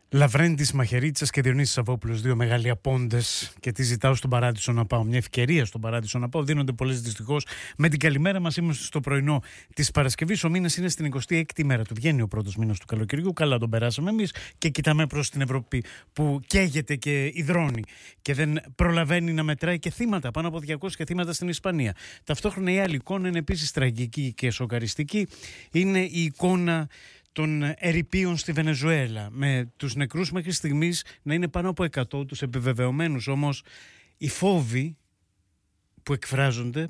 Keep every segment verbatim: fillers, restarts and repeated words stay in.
Λαβρέντης Μαχαιρίτσας και Διονύσης Σαββόπουλος, δύο μεγάλοι απόντες, και τι ζητάω στον Παράδεισο να πάω. Μια ευκαιρία στον Παράδεισο να πάω. Δίνονται πολλές δυστυχώς. Με την καλημέρα μας είμαστε στο πρωινό της Παρασκευής. Ο μήνας είναι στην εικοστή έκτη μέρα του. Βγαίνει ο πρώτος μήνας του καλοκαιριού. Καλά τον περάσαμε εμείς και κοιτάμε προς την Ευρώπη που καίγεται και υδρώνει και δεν προλαβαίνει να μετράει και θύματα. Πάνω από διακόσια θύματα στην Ισπανία. Ταυτόχρονα η άλλη εικόνα είναι επίσης τραγική και σοκαριστική. Είναι η εικόνα των ερειπίων στη Βενεζουέλα, με τους νεκρούς μέχρι στιγμής να είναι πάνω από εκατό, τους επιβεβαιωμένους όμως. Οι φόβοι που εκφράζονται,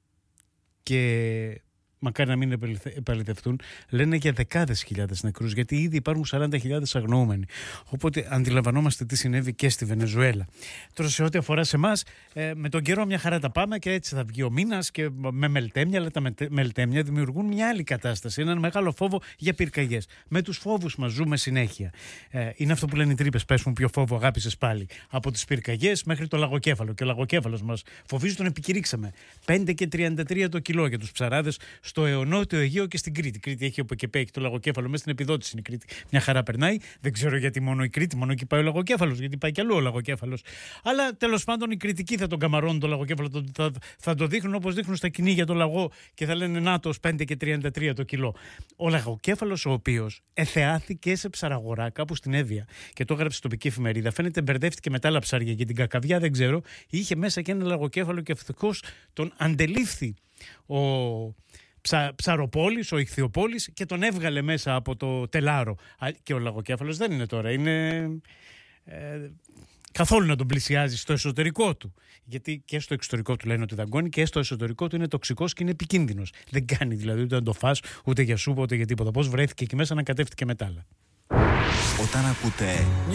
και μακάρι να μην επαληθευτούν, λένε για δεκάδες χιλιάδες νεκρούς, γιατί ήδη υπάρχουν σαράντα χιλιάδες αγνοούμενοι. Οπότε αντιλαμβανόμαστε τι συνέβη και στη Βενεζουέλα. Τώρα, σε ό,τι αφορά σε εμάς, ε, με τον καιρό μια χαρά τα πάμε και έτσι θα βγει ο μήνας και με μελτέμια, αλλά τα μελτέμια δημιουργούν μια άλλη κατάσταση, έναν μεγάλο φόβο για πυρκαγιές. Με τους φόβους μας ζούμε συνέχεια. Ε, είναι αυτό που λένε οι τρύπες, πες μου ποιο φόβο αγάπησες πάλι. Από τις πυρκαγιές μέχρι το λαγοκέφαλο. Και ο λαγοκέφαλος μας φοβίζει, τον επικηρύξαμε. πέντε και τριάντα τρία το κιλό για τους ψαράδες στο Αιωνότιο Αιγαίο και στην Κρήτη. Η Κρήτη έχει όπου και πάει το λαγοκέφαλο, μέσα στην επιδότηση είναι η Κρήτη. Μια χαρά περνάει. Δεν ξέρω γιατί μόνο η Κρήτη, μόνο εκεί πάει ο λαγοκέφαλος, γιατί πάει κι αλλού ο λαγοκέφαλος. Αλλά τέλος πάντων οι Κρητικοί θα τον καμαρώνουν το λαγοκέφαλο, θα, θα, θα το δείχνουν όπως δείχνουν στα κυνήγια το λαγό και θα λένε νάτος πέντε και τριάντα τρία το κιλό. Ο λαγοκέφαλος, ο οποίος εθεάθηκε σε ψαραγορά κάπου στην Εύβοια και το έγραψε τοπική εφημερίδα. Φαίνεται μπερδεύτηκε με τα άλλα ψάρια και την κακαβιά, δεν ξέρω. Είχε μέσα και ένα λαγοκέφαλο και ευτυχώς τον αντελήφθη ο Ψα, ψαροπόλης, ο Ιχθυοπόλης, και τον έβγαλε μέσα από το τελάρο. Και ο λαγοκέφαλος δεν είναι τώρα, είναι ε, καθόλου να τον πλησιάζει στο εσωτερικό του. Γιατί και στο εξωτερικό του λένε ότι δαγκώνει και στο εσωτερικό του είναι τοξικός και είναι επικίνδυνος. Δεν κάνει δηλαδή ούτε να το φας, ούτε για σούπα, ούτε για τίποτα. Πώς βρέθηκε εκεί μέσα, ανακατεύτηκε με τ' άλλα. Όταν ακούτε